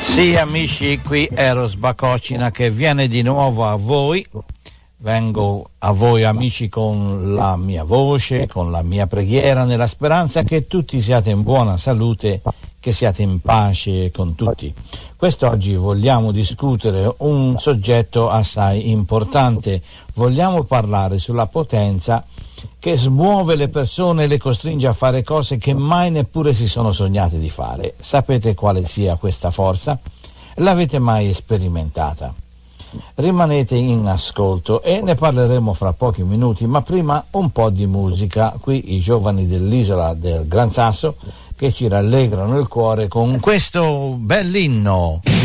Sì, amici, qui Eros Bacocina che viene di nuovo a voi. Vengo a voi, amici, con la mia voce, con la mia preghiera, nella speranza che tutti siate in buona salute, che siate in pace con tutti. Quest'oggi vogliamo discutere un soggetto assai importante. Vogliamo parlare sulla potenza che smuove le persone e le costringe a fare cose che mai neppure si sono sognate di fare. Sapete quale sia questa forza? L'avete mai sperimentata? Rimanete in ascolto e ne parleremo fra pochi minuti, ma prima un po' di musica. Qui i giovani dell'isola del Gran Sasso che ci rallegrano il cuore con questo bell'inno.